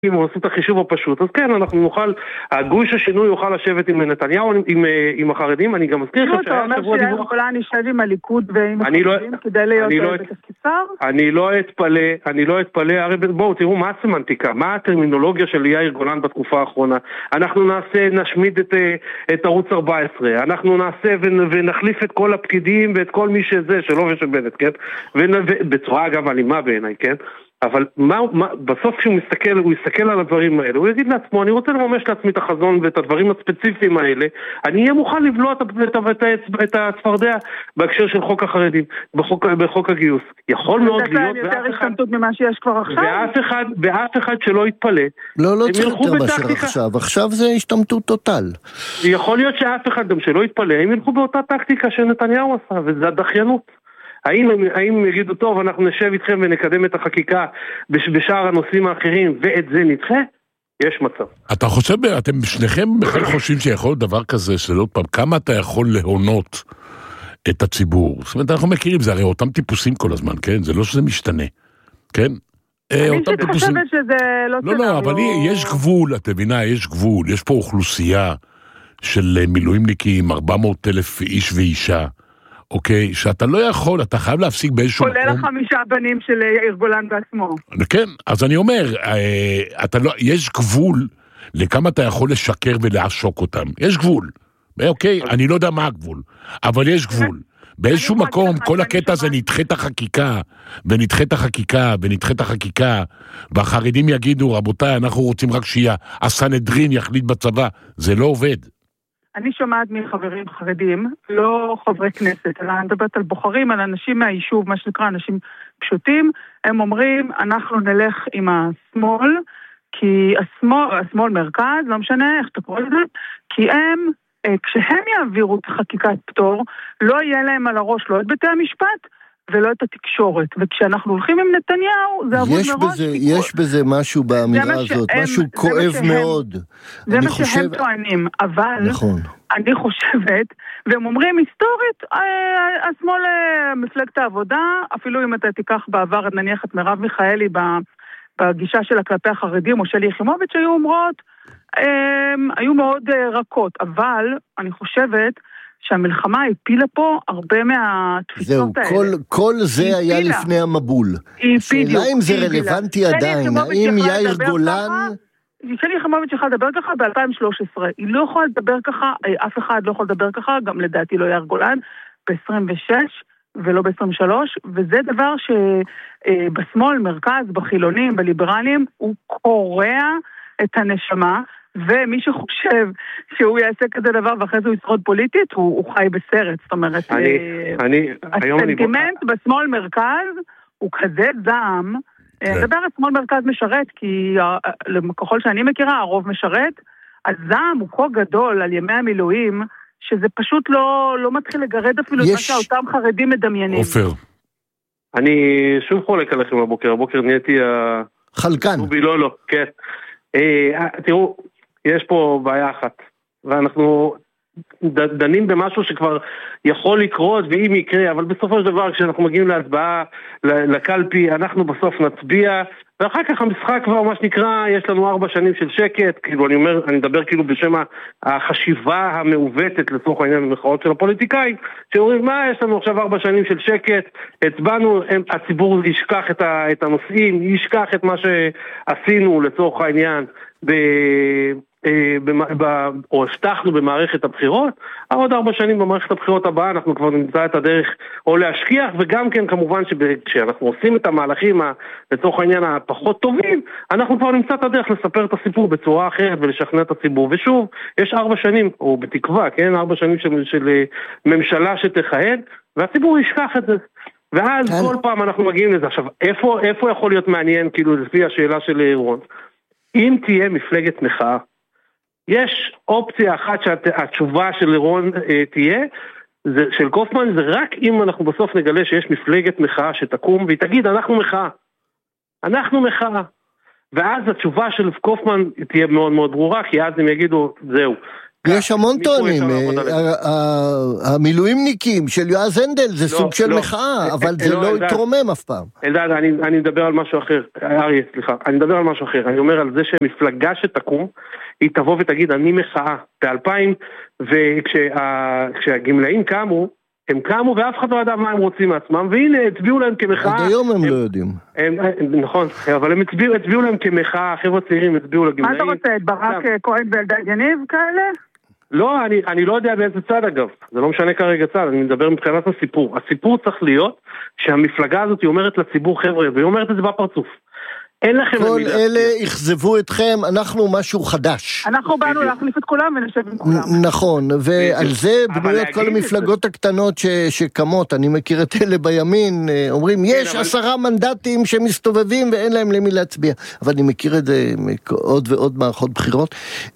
אם הוא עושה את החישוב הפשוט, אז כן, אנחנו נוכל, הגוש השינוי יוכל לשבת עם נתניהו, עם החרדים, אני גם מזכיר לך שהיה שבוע דיווח. אתה אומר שיאיר נשב עם הליכוד ועם החרדים כדי להיות בתפקיד שר? אני לא אתפלא, הרי בואו תראו מה הסמנטיקה, מה הטרמינולוגיה של יאיר גולן בתקופה האחרונה, אנחנו נשמיד את ערוץ 14, אנחנו נעשה ונחליף את כל הפקידים ואת כל מי שזה, שלא ושבנת, כן? בצורה אגב אלימה בעיניי, כן? אבל בסוף כשהוא יסתכל על הדברים האלה, הוא יגיד לעצמו, אני רוצה לממש לעצמי את החזון ואת הדברים הספציפיים האלה, אני אהיה מוכן לבלוע את הצפרדע בהקשר של חוק החרדים, בחוק הגיוס. יכול מאוד להיות, ואף אחד שלא יתפלא. לא צריך יותר מאשר עכשיו זה השתמטות טוטל. יכול להיות שאף אחד גם שלא יתפלא, הם ילכו באותה טקטיקה שנתניהו עשה, וזה הדחיינות. האם יגידו טוב, אנחנו נשב איתכם ונקדם את החקיקה בשאר הנושאים האחרים, ואת זה נדחה? יש מצב. אתה חושב, אתם שניכם בכלל חושבים שיכול דבר כזה, שלא פעם, כמה אתה יכול להונות את הציבור? זאת אומרת, אנחנו מכירים, זה הרי אותם טיפוסים כל הזמן, כן? זה לא שזה משתנה, כן? אני חושבת שזה לא לא, אבל יש גבול, את מבינה, יש גבול, יש פה אוכלוסייה של מילואימניקים, 400,000 איש ואישה, אוקיי, שאתה לא יכול, אתה חייב להפסיק באיזשהו מקום. כולל 5 בנים של יאיר גולן בעצמו. כן, אז אני אומר, יש גבול לכמה אתה יכול לשקר ולעשוק אותם. יש גבול. אוקיי, אני לא יודע מה הגבול, אבל יש גבול. באיזשהו מקום, כל הקטע הזה נדחה את החקיקה, ונדחה את החקיקה, ונדחה את החקיקה, והחרדים יגידו, רבותיי, אנחנו רוצים רק שהסנהדרין יחליט בצבא. זה לא עובד. אני שומעת מחברים חרדים, לא חברי כנסת, אלא אני מדברת על בוחרים, על אנשים מהיישוב, מה שנקרא אנשים פשוטים, הם אומרים, אנחנו נלך עם השמאל, כי השמאל מרכז, לא משנה איך אתה קורא לזה, כי כשהם יעבירו את חקיקת פטור, לא יהיה להם על הראש לא את בתי המשפט, ולא את התקשורת. וכשאנחנו הולכים עם נתניהו, זה עבוד מראש. יש בזה משהו באמירה הזאת, משהו כואב מאוד. זה מה שהם טוענים, אבל אני חושבת, והם אומרים היסטורית, השמאל מפלגת העבודה, אפילו אם אתה תיקח בעבר, נניח את מרב מיכאלי בגישה שלה כלפי החרדים, או שלי יחימוביץ' היו אומרות, היו מאוד רכות, אבל אני חושבת שהמלחמה הפילה פה הרבה מהתפיסות האלה. זהו, כל זה היה לפני המבול. שאלה אם זה רלוונטי עדיין, האם יאיר גולן... שלי יחימוביץ' יכולה לדבר ככה ב-2013, היא לא יכולה לדבר ככה, אף אחד לא יכול לדבר ככה, גם לדעתי לא יאיר גולן, ב-26 ולא ב-23, וזה דבר שבשמאל, מרכז, בחילונים, בליברלים, הוא קורע את הנשמה, ומי שחושב שהוא יעשה כזה דבר ואחרי זה הוא ישרוד פוליטית, הוא חי בסרט. זאת אומרת, הסנטימנט בשמאל מרכז הוא כזה זעם, לדבר על שמאל מרכז משרת, כי ככל שאני מכירה, הרוב משרת, הזעם הוא כה גדול על ימי המילואים, שזה פשוט לא מתחיל לגרד אפילו את מה שאותם חרדים מדמיינים. עופר. אני שוב חולק עליכם הבוקר נהייתי חלקן. לא, כן. תראו, יש פה בעיה אחת, ואנחנו דנים במשהו שכבר יכול לקרות, ואם יקרה, אבל בסופו של דבר, כשאנחנו מגיעים להצבעה, לקלפי, אנחנו בסוף נצביע, ואחר כך המשחק כבר, מה שנקרא, יש לנו 4 שנים של שקט, כאילו אני מדבר כאילו בשם החשיבה המעוותת, לצורך העניין במחאות של הפוליטיקאים, שאומרים, מה, יש לנו עכשיו 4 שנים של שקט, הצבענו, הציבור ישכח את הנושאים, ישכח את מה שעשינו לצורך העניין, או הבטחנו במערכת הבחירות, עוד 4 שנים במערכת הבחירות הבאה אנחנו כבר נמצא את הדרך או להשכיח, וגם כן כמובן כשאנחנו עושים את המהלכים לצורך העניין הפחות טובים, אנחנו כבר נמצא את הדרך לספר את הסיפור בצורה אחרת ולשכנע את הציבור, ושוב, יש 4 שנים, או בתקווה, כן, 4 שנים של ממשלה שתכהן, והציבור ישכח את זה. ואז כל פעם אנחנו מגיעים לזה. עכשיו, איפה יכול להיות מעניין, כאילו לפי השאלה של רון? אם תהיה מפלגת מחאה, יש אופציה אחת שהתשובה של לירון תהיה, של קופמן, זה רק אם אנחנו בסוף נגלה שיש מפלגת מחאה שתקום, והיא תגיד, אנחנו מחאה. אנחנו מחאה. ואז התשובה של קופמן תהיה מאוד מאוד ברורה, כי אז הם יגידו, זהו, יש המון טוענים, המילואימניקים של יועז הנדל זה סוג של מחאה, אבל זה לא יתרומם אף פעם. אלדד, אני מדבר על משהו אחר, אריה, סליחה, אני מדבר על משהו אחר, אני אומר על זה שמפלגה שתקום, היא תבוא ותגיד, אני מחאה, ב-2000, וכשהגמלאים קמו, הם קמו ואף אחד לא ידע מה הם רוצים מעצמם, והנה הצביעו להם כמחאה. עד היום הם לא יודעים. נכון, אבל הם הצביעו להם כמחאה, חבר'ה צעירים הצביעו לגמלאים. מה אתה רוצה, את ברק כהן ואלדד יניב כאלה? לא, אני לא יודע באיזה צד אגב, זה לא משנה כרגע צד, אני מדבר מבחינת הסיפור. הסיפור צריך להיות שהמפלגה הזאת היא אומרת לציבור חבר'ה, והיא אומרת את זה בפרצוף. כל אלה יחזבו אתכם, אנחנו משהו חדש. אנחנו באנו להחליף את כולם ונשב עם כולם. נכון, ועל זה בנויות כל המפלגות הקטנות שקמות, אני מכיר את אלה בימין, אומרים יש 10 מנדטים שמסתובבים ואין להם למי להצביע, אבל אני מכיר את זה עוד ועוד מערכות בחירות.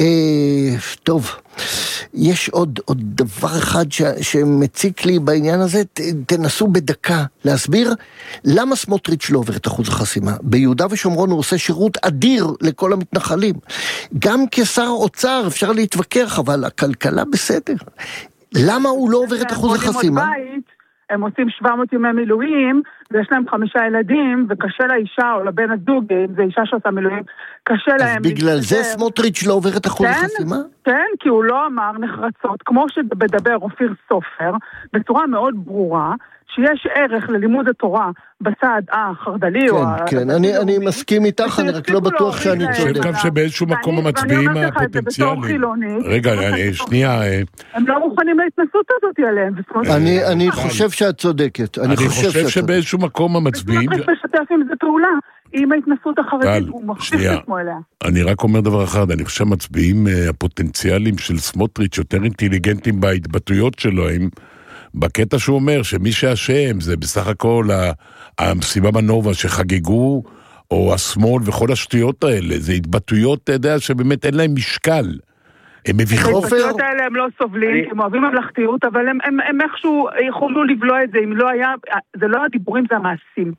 טוב, יש עוד דבר אחד שמציק לי בעניין הזה, תנסו בדקה להסביר למה סמוטריץ' לא עובר את אחוז החסימה. ביהודה ושומרון הוא עושה שירות אדיר לכל המתנחלים. גם כשר אוצר אפשר להתווכח, אבל הכלכלה בסדר. למה הוא לא עובר את אחוז החסימה? הם עושים 700 ימי מילואים, ויש להם 5 ילדים, וקשה לאישה או לבן הזוג, אם זה אישה שעושה מילואים, קשה להם... אז בגלל זה סמוטריץ' לא עובר את אחוז החסימה? כן, כי הוא לא אמר נחרצות, כמו שבדבר אופיר סופר, בצורה מאוד ברורה, שיש ערך ללימוד התורה בצד החרדלי. כן, אני מסכים איתך, אני רק לא בטוח שאני צודק. אני חושב גם שבאיזשהו מקום המצביעים הפוטנציאליים. רגע, שנייה. הם לא מוכנים להתנסות הזאת עליהם. אני חושב שאת צודקת. אני חושב שבאיזשהו מקום המצביעים... צריך לשתף עם זה פעולה. עם ההתנסות החרדית הוא מחשיף עצמו אליה. אני רק אומר דבר אחד, אני חושב שהמצביעים הפוטנציאליים של סמוטריץ' יותר אינטליגנטים בהתבטאויות שלו, בקטע שהוא אומר שמי שאשם זה בסך הכל המסיבה בנובה שחגגו, או השמאל וכל השטויות האלה, זה התבטאויות, אתה יודע, שבאמת אין להם משקל. הם מביכים. ההתבטאויות האלה הם לא סובלים, הם אוהבים ממלכתיות, אבל הם איכשהו יכולו לבלוע את זה, אם לא היה, זה לא הדיבורים, זה המעשים.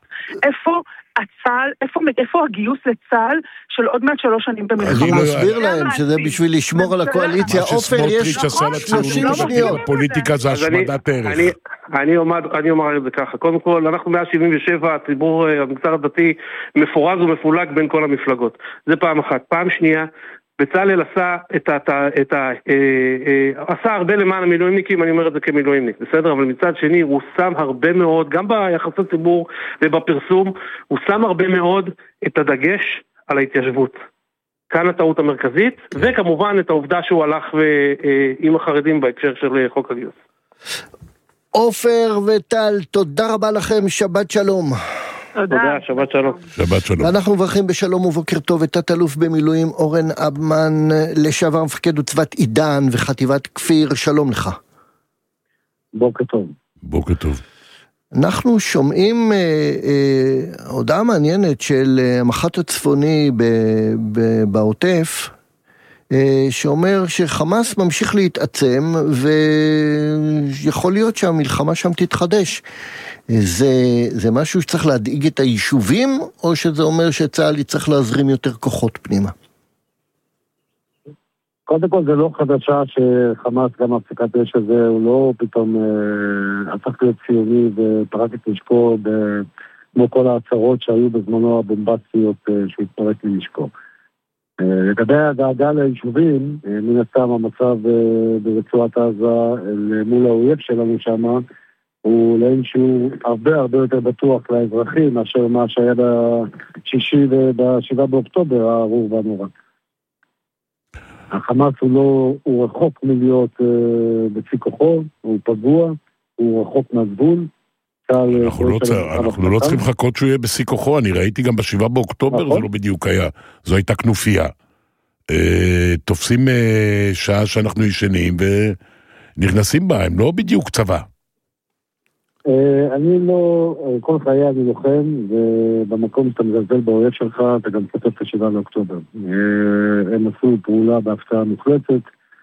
איפה הגיוס לצה"ל של עוד מעט 3 שנים במלחמה? אני מסביר להם שזה בשביל לשמור על הקואליציה. עופר, יש 30 שניות. פוליטיקה זה השמדת ערך. אני אומר את זה ככה. קודם כל, אנחנו 177, הציבור, המגזר הדתי, מפורז ומפולג בין כל המפלגות. זה פעם אחת. פעם שנייה, בצלאל עשה הרבה למען המילואימניקים, אני אומר את זה כמילואימניק, בסדר? אבל מצד שני הוא שם הרבה מאוד, גם ביחסי ציבור ובפרסום, הוא שם הרבה מאוד את הדגש על ההתיישבות. כאן הטעות המרכזית, וכמובן את העובדה שהוא הלך עם החרדים בהקשר של חוק הגיוס. עופר וטל, תודה רבה לכם, שבת שלום. תודה, שבת שלום. שבת שלום. ואנחנו מברכים בשלום ובוקר טוב את תת-אלוף במילואים אורן אבמן, לשעבר מפקד עוצבת עידן וחטיבת כפיר, שלום לך. בוקר טוב. בוקר טוב. אנחנו שומעים הודעה מעניינת של המח"ט הצפוני בעוטף, שאומר שחמאס ממשיך להתעצם ויכול להיות שהמלחמה שם תתחדש. זה משהו שצריך להדאיג את היישובים, או שזה אומר שצה"ל יצטרך להזרים יותר כוחות פנימה? קודם כל זה לא חדשה שחמאס גם הפסקת אש הזה הוא לא פתאום הפך להיות ציוני ופרק את נשקו כמו כל ההצהרות שהיו בזמנו הבומבסטיות שהתפרק לנשקו. לגבי הדאגה ליישובים, מן הסתם המצב ברצועת עזה מול האויב שלנו שם הוא לאין שהוא הרבה יותר בטוח לאזרחים מאשר מה שהיה ב6 וב7 באוקטובר הארור והנורא. החמאס הוא רחוק מלהיות בשיא כוחו, הוא פגוע, הוא רחוק מהגבול. אנחנו לא צריכים לחכות שהוא יהיה בשיא כוחו, אני ראיתי גם ב7 באוקטובר, זה לא בדיוק היה, זו הייתה כנופיה. תופסים שעה שאנחנו ישנים ונכנסים בה, הם לא בדיוק צבא. אני לא, כל חיי אני לוחם, ובמקום שאתה מזלזל באויב שלך, אתה גם כתוב את 7 באוקטובר. הם עשו פעולה בהפתעה מוחלטת,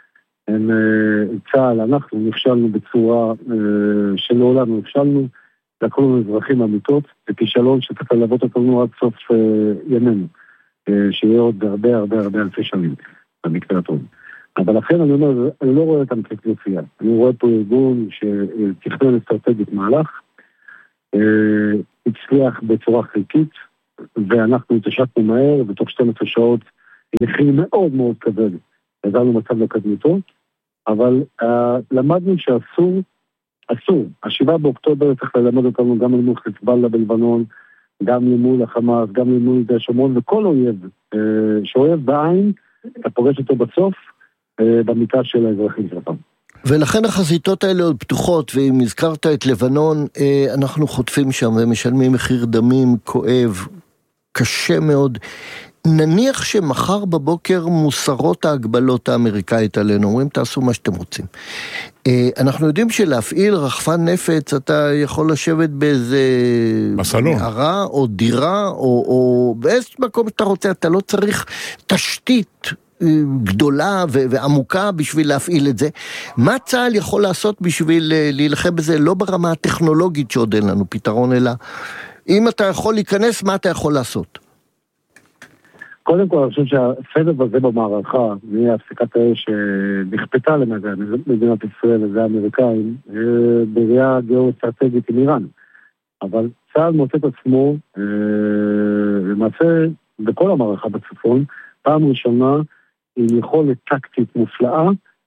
צה"ל, אנחנו נכשלנו בצורה שלעולם נכשלנו, לקחו לנו אזרחים אמיתות, וכישלון שצריך ללוות אותנו עד סוף ימינו, שיהיה עוד הרבה אלפי שנים במקרה הטוב. אבל לכן אני אומר, אני לא רואה אותם ככנופיה. אני רואה פה ארגון שתכנן אסטרטגית מהלך, הצליח בצורה חלקית, ואנחנו התעשתנו מהר, בתוך 12 שעות, עם מחיר מאוד מאוד כבד, ידענו מצב לקדמותו, אבל למדנו שאסור, 7 באוקטובר צריך ללמד אותנו גם למול חיזבאללה בלבנון, גם למול החמאס, גם למול יהודה ושומרון, וכל אויב, שאויב בעין, אתה פוגש אותו בסוף, במיטה של האזרחים שלכם. ולכן החזיתות האלה עוד פתוחות, ואם הזכרת את לבנון, אנחנו חוטפים שם ומשלמים מחיר דמים כואב, קשה מאוד. נניח שמחר בבוקר מוסרות ההגבלות האמריקאית עלינו, אומרים תעשו מה שאתם רוצים. אנחנו יודעים שלהפעיל רחפן נפץ, אתה יכול לשבת באיזה מערה או דירה, או באיזה מקום שאתה רוצה, אתה לא צריך תשתית גדולה ועמוקה בשביל להפעיל את זה. מה צה"ל יכול לעשות בשביל להילחם בזה? לא ברמה הטכנולוגית שעוד אין לנו פתרון, אלא אם אתה יכול להיכנס, מה אתה יכול לעשות? קודם כל, אני חושב שהסבב הזה במערכה, מהפסקת האש שנכפתה למדינת ישראל וזה האמריקאים, בראייה גיאו-אסטרטגית עם איראן. אבל צה"ל מוצא את עצמו, למעשה, בכל המערכה בצפון, פעם ראשונה עם יכולת טקטית מופלאה,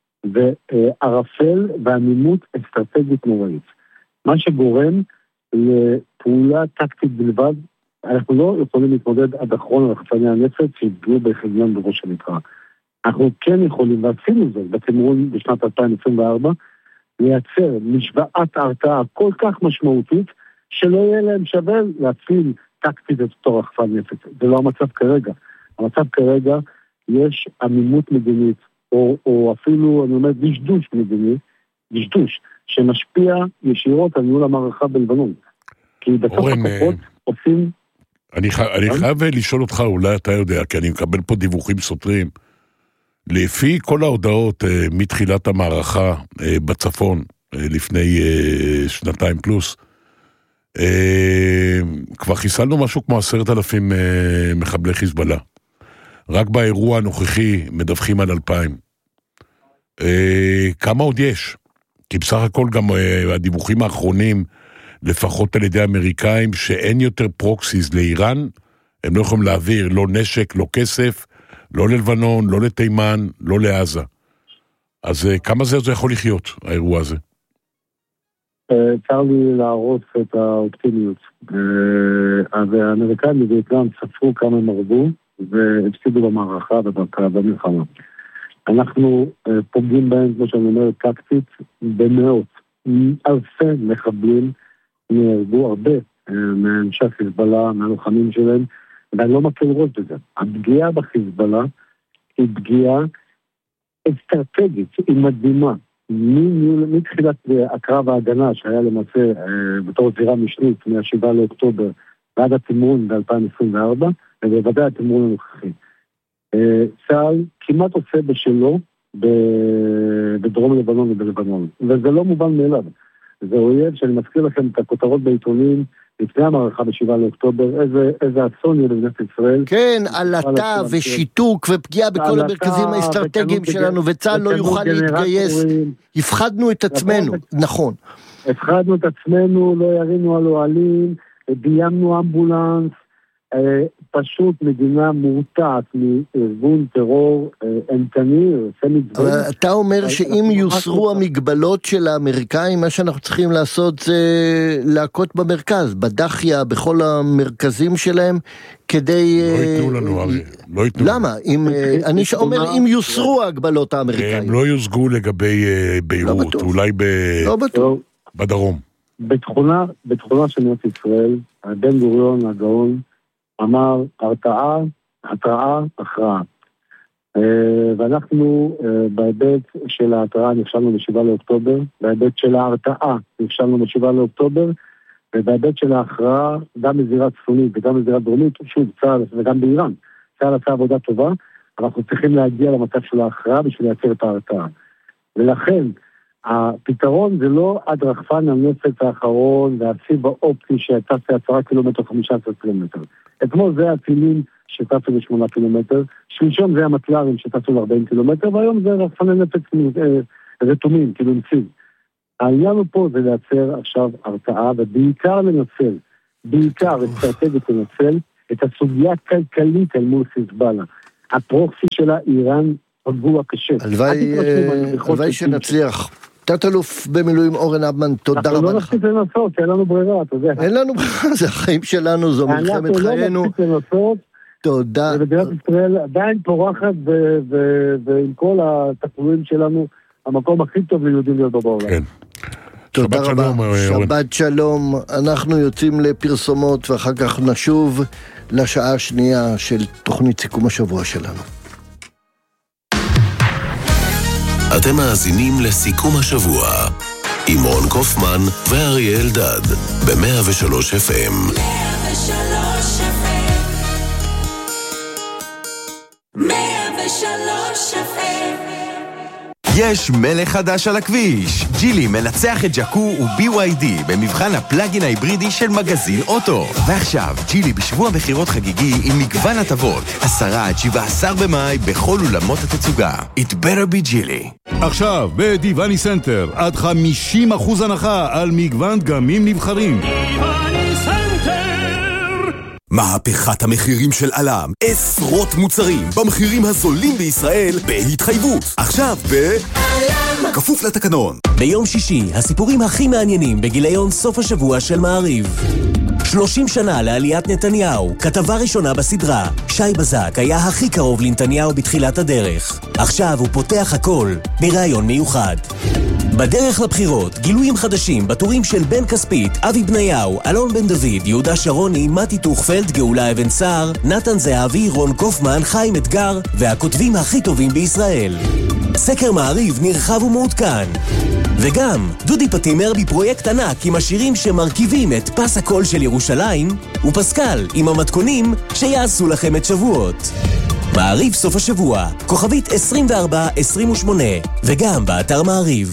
וערפל ועמימות אסטרטגית נוראית. מה שגורם לפעולה טקטית בלבד, אנחנו לא יכולים להתמודד עד אחרון רחפני הנפץ שהתגלו בחניון בראש הנקרא. אנחנו כן יכולים, ועשינו זאת בתמרון בשנת 2024, לייצר משוואת הרתעה כל כך משמעותית, שלא יהיה להם שווה להפעיל טקטית את אותו רחפן נפץ. זה לא המצב כרגע. המצב כרגע יש עמימות מדינית, או אפילו, אני אומר, דשדוש מדיני, דשדוש, שמשפיע ישירות על ניהול המערכה בלבנון. כי בסוף הכוחות עושים... אני חייב לשאול אותך, אולי אתה יודע, כי אני מקבל פה דיווחים סותרים. לפי כל ההודעות מתחילת המערכה בצפון, לפני 2 פלוס, כבר חיסלנו משהו כמו 10,000 מחבלי חיזבאללה. רק באירוע הנוכחי מדווחים על 2,000. כמה עוד יש? כי בסך הכל גם הדיווחים האחרונים, לפחות על ידי האמריקאים, שאין יותר פרוקסיס לאיראן, הם לא יכולים להעביר לא נשק, לא כסף, לא ללבנון, לא לתימן, לא לעזה. אז כמה זה יכול לחיות, האירוע הזה? צר לי להרוס את האופטימיות. אז האמריקאים בווייטנאם ספרו כמה הם הרגו, והפסידו במערכה ובמלחמה. אנחנו פוגעים בהם, כמו שאני אומר, טקטית, במאות, אלפי מחבלים, נהרגו הרבה מאנשי חיזבאללה, מהלוחמים שלהם, ואני לא מכיר ראש בזה. הפגיעה בחיזבאללה היא פגיעה אסטרטגית, היא מדהימה. מתחילת הקרב ההגנה, שהיה למעשה בתור זירה משנית, מה-7 לאוקטובר, ועד התמרון ב-2024, ובוודאי התמרון הנוכחי. צה"ל כמעט עושה בשלו בדרום לבנון ובלבנון, וזה לא מובן מאליו. זה אויב שאני מזכיר לכם את הכותרות בעיתונים לפני המערכה ב-7 לאוקטובר, איזה אסון יהיה במדינת ישראל. כן, עלטה ושיתוק ופגיעה בכל המרכזים האסטרטגיים שלנו, וצה"ל לא יוכל להתגייס. הפחדנו את עצמנו, נכון. הפחדנו את עצמנו, לא ירינו על אוהלים, ביימנו אמבולנס, פשוט מדינה מורתעת מארגון טרור אימתני. אבל אתה אומר שאם יוסרו המגבלות של האמריקאים, מה שאנחנו צריכים לעשות זה להכות במרכז, בדחיה, בכל המרכזים שלהם, כדי... לא ייתנו לנו, הרי. לא ייתנו. למה? אני אומר, אם יוסרו ההגבלות האמריקאים. הם לא יוסגו לגבי ביירות, אולי בדרום. בתכונה של מדינת ישראל, בן גוריון, הגאון, אמר, הרתעה, התראה, הכרעה. ואנחנו בהיבט של ההתראה נכשלנו ב-7 לאוקטובר, בהיבט של ההרתעה נכשלנו ב-7 לאוקטובר, ובהיבט של ההכרעה, גם בזירה צפונית וגם בזירה דרומית, שוב, צה"ל וגם באיראן. צה"ל עשה עבודה טובה, אנחנו צריכים להגיע למצב של ההכרעה בשביל לייצר את ההרתעה. ולכן, הפתרון זה לא עד רחפן הנפץ האחרון והסיב האופטי שהייתה 10 קילומטר, 15 קילומטר. אתמול זה הטילים שטסו ל8 קילומטר, שלשום זה המקלרים שטסו ל40 קילומטר, והיום זה רחפני נפץ רתומים, כאילו נציב. העניין הוא פה זה לייצר עכשיו הרתעה, ובעיקר לנצל, בעיקר אסטרטגית לנצל, את הסוגיה הכלכלית אל מול חיזבאללה. הפרוקסי שלה איראן פגוע קשה. הלוואי שנצליח. תת-אלוף במילואים אורן אבמן, תודה רבה לך. אנחנו לא נפסיק לנסות, אין לנו ברירה, אתה יודע. אין לנו ברירה, זה החיים שלנו, זו מלחמת חיינו. אנחנו לא נפסיק לנסות. תודה. ומדינת ישראל עדיין פורחת, ועם כל התחלואים שלנו, המקום הכי טוב ליהודים להיות בעולם. כן. תודה רבה. שבת שלום. אנחנו יוצאים לפרסומות, ואחר כך נשוב לשעה השנייה של תוכנית סיכום השבוע שלנו. אתם מאזינים לסיכום השבוע עם רון קופמן ואריה אלדד ב-103 FM. 103 FM. 103 FM. יש מלך חדש על הכביש. ג'ילי מנצח את ג'קו ו-BYD במבחן הפלאגין ההיברידי של מגזין אוטו. ועכשיו, ג'ילי בשבוע מחירות חגיגי עם מגוון הטבות. 10-17 במאי בכל אולמות התצוגה. It better be ג'ילי. עכשיו, בדיווני סנטר, עד 50% הנחה על מגוון דגמים נבחרים. מהפכת המחירים של אלם, עשרות מוצרים במחירים הזולים בישראל בהתחייבות. עכשיו אלם, כפוף לתקנון. ביום שישי, הסיפורים הכי מעניינים בגיליון סוף השבוע של מעריב. 30 שנה לעליית נתניהו, כתבה ראשונה בסדרה. שי בזק היה הכי קרוב לנתניהו בתחילת הדרך. עכשיו הוא פותח הכל בראיון מיוחד. בדרך לבחירות, גילויים חדשים בטורים של בן כספית, אבי בניהו, אלון בן דוד, יהודה שרוני, מתי טוכפלד, גאולה אבן סער, נתן זהבי, רון קופמן, חיים אתגר, והכותבים הכי טובים בישראל. סקר מעריב נרחב ומעודכן. וגם, דודי פטימר בפרויקט ענק עם השירים שמרכיבים את פס הקול של ירושלים, ופסקל עם המתכונים שיעשו לכם את שבועות. מעריב סוף השבוע, כוכבית 24-28, וגם באתר מעריב.